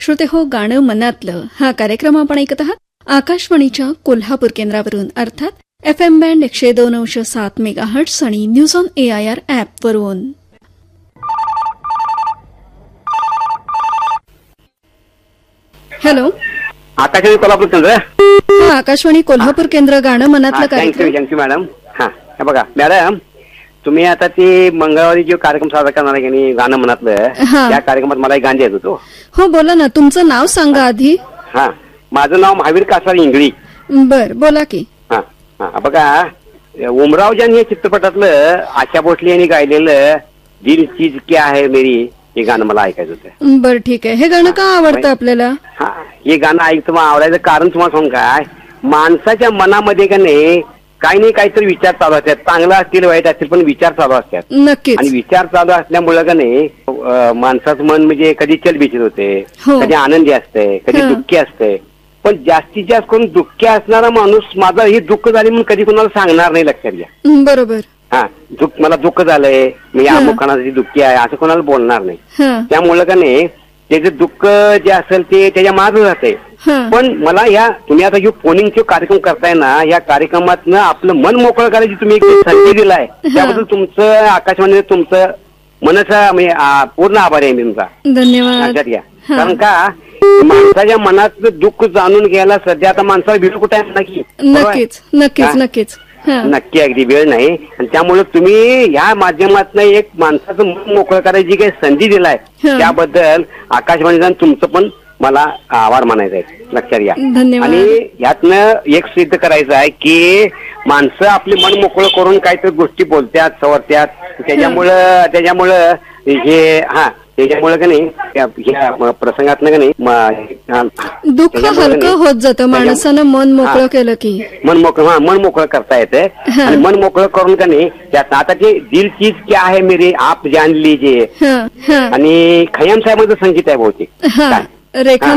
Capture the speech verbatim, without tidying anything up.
श्रोते हो, गाणं मनातलं हा कार्यक्रम आपण ऐकत आहात आकाशवाणीच्या कोल्हापूर केंद्रावरून, अर्थात एफ एम बँड एकशे दोन अंश सात मेगा हर्ट्स आणि news on A I R app वरून. हॅलो, आकाशवाणी कोल्हापूर केंद्र. हा, आकाशवाणी कोल्हापूर केंद्र, गाणं मनातलं थँक्यू कार्यक्रम. Thank you madam. हा हे बघा मॅडम, तुम्ही आता ते मंगळवारी जो कार्यक्रम साजरा करणार आहे की नाही, गाणं मनातलं, हा. त्या कार्यक्रमात मला एक गाणं येत होतो. हो, बोला ना, तुमचं नाव सांगा आधी. हा, माझं नाव महावीर कासार इंगळी. बर, बोला की. हा हा बघा, उमरावजान या चित्रपटातलं आशा भोसले यांनी गायलेलं दिल चीज क्या है मेरी हे गाणं मला ऐकायचं होतं. बर, ठीक आहे. हे गाणं का आवडतं आपल्याला? हा, हे गाणं ऐकतं मला आवडायचं कारण तुम्हाला सांगू काय, माणसाच्या मनामध्ये का नाही काही नाही काहीतरी विचार चालू असतात, चांगला असतील वाईट असतील पण विचार चालू असतात. नक्कीच. आणि विचार चालू असल्यामुळे का नाही अं, माणसाचं मन म्हणजे कधी चलबिचल होते, हो. कधी आनंदी असते, कधी हा. दुःखी असते. पण जास्तीत जास्त करून दुःखी असणारा माणूस माझं हे दुःख झाले म्हणून कधी कोणाला सांगणार नाही, लक्षात घ्या. बरोबर. हा, दुःख मला दुःख झालंय, मी हा. अमुक कोणासाठी दुःखी आहे असं कोणाला बोलणार नाही. हा, त्यामुळे का नाही त्याचं दुःख जे असेल ते त्याच्या मागं जाते. हा. पण मला या तुम्ही आता जो फोनिंगचे कार्यक्रम करताय ना, या कार्यक्रमातनं आपलं मन मोकळं करायची तुम्ही एक संधी दिलाय, त्याबद्दल तुमचं आकाशवाणी तुमचं मनाचा म्हणजे आ, पूर्ण आभारी आहे मी तुमचा. धन्यवाद. लक्षात घ्या. हा. कारण का माणसाच्या मनातलं दुःख जाणून घ्यायला सध्या आता माणसाला वेळ कुठे आहे नक्की. नक्कीच नक्कीच हा? नक्कीच. हा. नक्की अगदी वेळ नाही. आणि त्यामुळे तुम्ही या माध्यमातून एक माणसाचं मन मोकळं करायची जी काही संधी दिलाय हा. त्याबद्दल आकाशवाणीचा तुमचं पण मला आभार मानायचा आहे, लक्षात घ्या. धन्यवाद. आणि यातनं एक सिद्ध करायचं आहे की माणसं आपले मन मोकळं करून काहीतरी गोष्टी बोलतात, सवरतात. त्याच्यामुळं त्याच्यामुळं हे हा त्याच्यामुळे का नाही ह्या प्रसंगातनं का नाही म- दुःख त्याच्यामुळं का हलकं नाही, होत जातं माणसानं मन मोकळं हा. केलं की. मन मोकळं हा मन मोकळं करता येते. हा. आणि मन मोकळं करून का नाही त्यात आता ते दिल चीज क्या है मेरे आप जान लीजिए हा, हा, आणि खय्याम साहेबांचं संगीत आहे बहुतेक. हा. काय? रेखा